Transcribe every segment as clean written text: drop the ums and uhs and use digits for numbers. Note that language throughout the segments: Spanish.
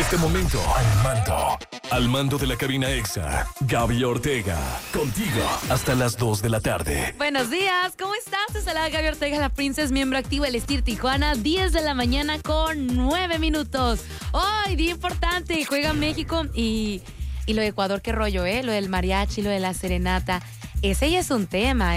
este momento, al mando de la cabina EXA, Gaby Ortega, contigo hasta las 2 de la tarde. Buenos días, ¿cómo estás? Te saluda Gaby Ortega, la Princess, miembro activo del Estir Tijuana, 10 de la mañana con 9 minutos. Hoy, día importante, juega México y lo de Ecuador, qué rollo, lo del mariachi, lo de la serenata. Ese ya es un tema.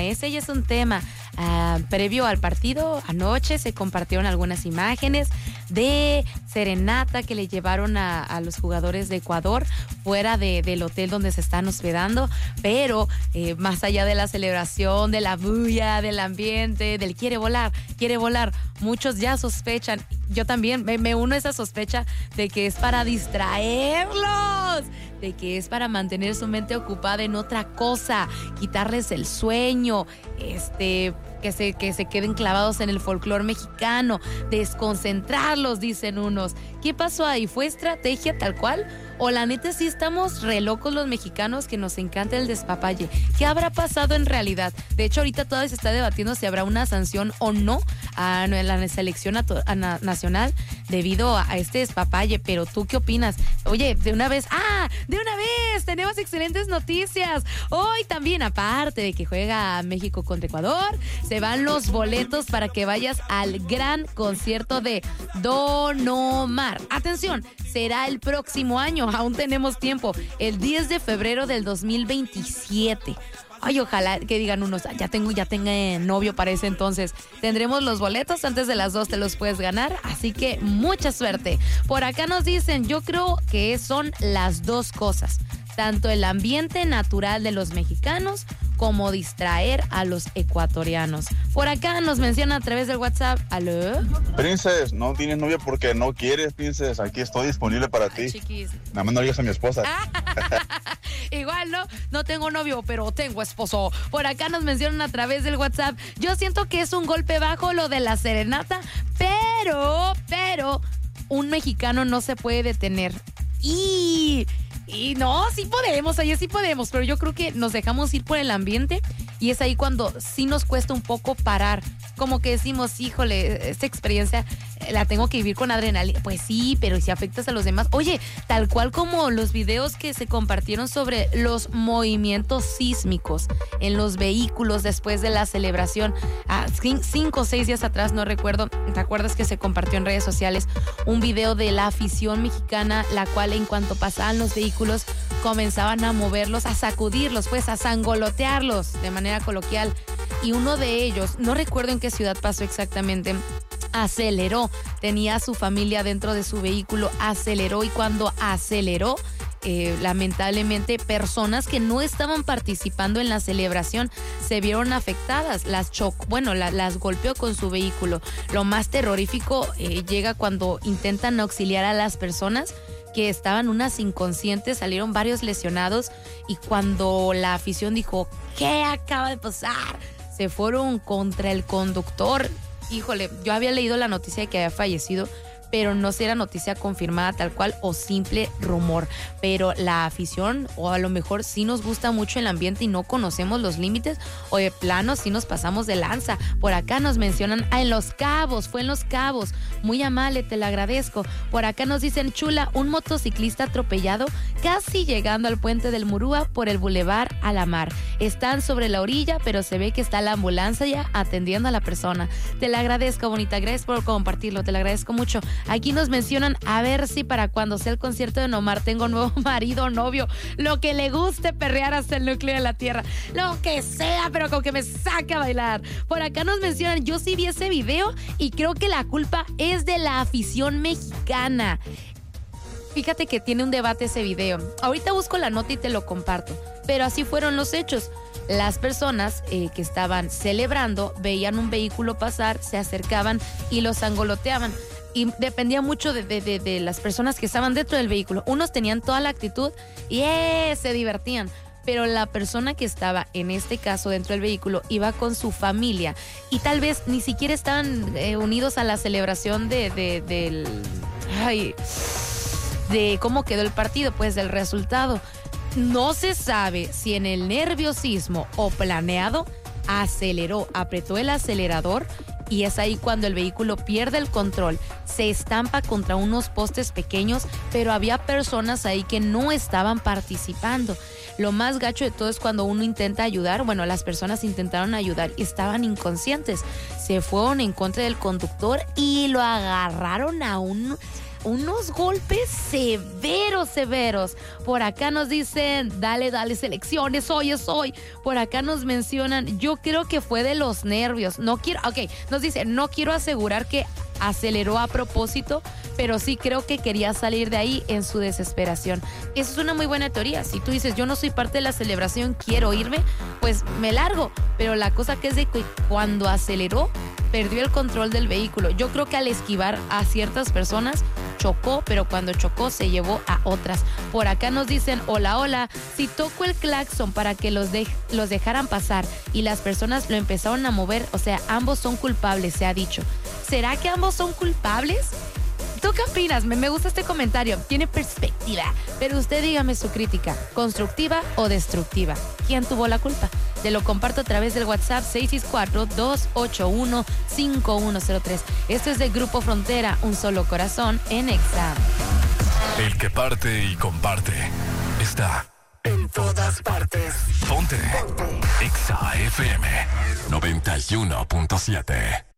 Previo al partido, anoche se compartieron algunas imágenes de serenata que le llevaron a los jugadores de Ecuador fuera del hotel donde se están hospedando, pero más allá de la celebración, de la bulla, del ambiente, del quiere volar, muchos ya sospechan, yo también me uno a esa sospecha de que es para distraerlos, de que es para mantener su mente ocupada en otra cosa, quitarles el sueño, que se queden clavados en el folclore mexicano, desconcentrarlos, dicen unos. ¿Qué pasó ahí? ¿Fue estrategia tal cual? ¿O la neta sí estamos re locos los mexicanos que nos encanta el despapalle? ¿Qué habrá pasado en realidad? De hecho, ahorita todavía se está debatiendo si habrá una sanción o no a la selección nacional debido a este despapalle. Pero ¿tú qué opinas? Oye, de una vez, tenemos excelentes noticias. Hoy también, aparte de que juega México contra Ecuador, se van los boletos para que vayas al gran concierto de Don Omar. Atención, será el próximo año, aún tenemos tiempo, el 10 de febrero del 2027. Ay, ojalá que digan unos, ya tengo novio para ese entonces. Tendremos los boletos, antes de las 2 te los puedes ganar, así que mucha suerte. Por acá nos dicen, yo creo que son las dos cosas, tanto el ambiente natural de los mexicanos como distraer a los ecuatorianos. Por acá nos menciona a través del WhatsApp. ¿Aló? Princess, no tienes novia porque no quieres, Princess. Aquí estoy disponible para ti. Chiquis. Nada más no digas a mi esposa. Igual no tengo novio, pero tengo esposo. Por acá nos mencionan a través del WhatsApp. Yo siento que es un golpe bajo lo de la serenata, pero un mexicano no se puede detener. Y no, sí podemos, pero yo creo que nos dejamos ir por el ambiente y es ahí cuando sí nos cuesta un poco parar. Como que decimos, híjole, esta experiencia la tengo que vivir con adrenalina. Pues sí, pero si afectas a los demás. Oye, tal cual como los videos que se compartieron sobre los movimientos sísmicos en los vehículos después de la celebración, 5 o 6 días atrás, no recuerdo, ¿te acuerdas que se compartió en redes sociales un video de la afición mexicana, la cual en cuanto pasaban los vehículos comenzaban a moverlos, a sacudirlos, pues a sangolotearlos de manera coloquial? Y uno de ellos, no recuerdo en qué ciudad pasó exactamente, aceleró, tenía a su familia dentro de su vehículo, aceleró y cuando aceleró, lamentablemente personas que no estaban participando en la celebración se vieron afectadas, las golpeó con su vehículo. Lo más terrorífico llega cuando intentan auxiliar a las personas que estaban unas inconscientes, salieron varios lesionados y cuando la afición dijo, ¿qué acaba de pasar?, se fueron contra el conductor. Híjole, yo había leído la noticia de que había fallecido, pero no sé si era noticia confirmada tal cual o simple rumor. Pero la afición, o a lo mejor sí nos gusta mucho el ambiente y no conocemos los límites, o de plano sí nos pasamos de lanza. Por acá nos mencionan, en Los Cabos, fue en Los Cabos. Muy amable, te lo agradezco. Por acá nos dicen, chula, un motociclista atropellado casi llegando al puente del Murúa por el Boulevard a la Mar. Están sobre la orilla, pero se ve que está la ambulancia ya atendiendo a la persona. Te lo agradezco, bonita, gracias por compartirlo, te lo agradezco mucho. Aquí nos mencionan, a ver si para cuando sea el concierto de Don Omar tengo nuevo marido o novio, lo que le guste perrear hasta el núcleo de la tierra, lo que sea, pero con que me saque a bailar. Por acá nos mencionan, yo sí vi ese video y creo que la culpa es de la afición mexicana. Fíjate que tiene un debate ese video. Ahorita busco la nota y te lo comparto, pero así fueron los hechos. Las personas que estaban celebrando veían un vehículo pasar, se acercaban y los angoloteaban. Y dependía mucho de las personas que estaban dentro del vehículo. Unos tenían toda la actitud y se divertían. Pero la persona que estaba, en este caso, dentro del vehículo, iba con su familia. Y tal vez ni siquiera estaban unidos a la celebración de cómo quedó el partido, pues del resultado. No se sabe si en el nerviosismo o planeado aceleró, apretó el acelerador y es ahí cuando el vehículo pierde el control, se estampa contra unos postes pequeños, pero había personas ahí que no estaban participando. Lo más gacho de todo es cuando uno intenta ayudar. Bueno, las personas intentaron ayudar y estaban inconscientes. Se fueron en contra del conductor y lo agarraron a unos golpes severos. Por acá nos dicen, dale selecciones, soy. Por acá nos mencionan, yo creo que fue de los nervios. Nos dice, no quiero asegurar que aceleró a propósito, pero sí creo que quería salir de ahí en su desesperación. Esa es una muy buena teoría. Si tú dices, yo no soy parte de la celebración, quiero irme, pues me largo. Pero la cosa que es de que cuando aceleró, perdió el control del vehículo. Yo creo que al esquivar a ciertas personas, chocó, pero cuando chocó se llevó a otras. Por acá nos dicen, hola, si toco el claxon para que los dejaran pasar y las personas lo empezaron a mover, o sea, ambos son culpables, se ha dicho. ¿Será que ambos son culpables? ¿Tú qué opinas? Me gusta este comentario, tiene perspectiva, pero usted dígame su crítica, ¿constructiva o destructiva? ¿Quién tuvo la culpa? Te lo comparto a través del WhatsApp 664-281-5103. Esto es del Grupo Frontera, Un Solo Corazón en Exa. El que parte y comparte está en todas partes. Ponte. Exa FM 91.7.